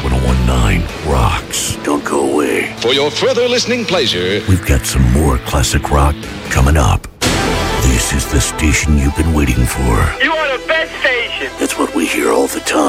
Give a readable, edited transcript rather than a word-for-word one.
1019 rocks. Don't go away. For your further listening pleasure, we've got some more classic rock coming up. This is the station you've been waiting for. You are the best station. That's what we hear all the time.